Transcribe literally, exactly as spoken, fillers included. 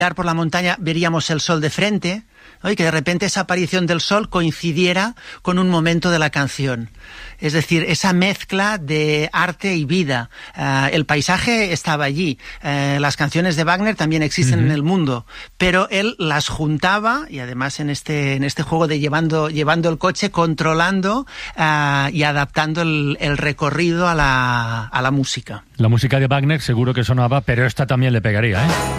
por la montaña veríamos el sol de frente, ¿no? Y que de repente esa aparición del sol coincidiera con un momento de la canción. Es decir, esa mezcla de arte y vida. Uh, el paisaje estaba allí. Uh, las canciones de Wagner también existen uh-huh. en el mundo, pero él las juntaba, y además en este, en este juego de llevando, llevando el coche, controlando uh, y adaptando el, el recorrido a la, a la música. La música de Wagner seguro que sonaba, pero esta también le pegaría, ¿eh?